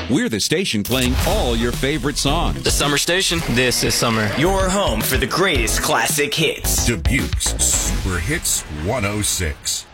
We're the station playing all your favorite songs. The Summer Station. This is summer. Your home for the greatest classic hits. Dubuque's Super Hits 106.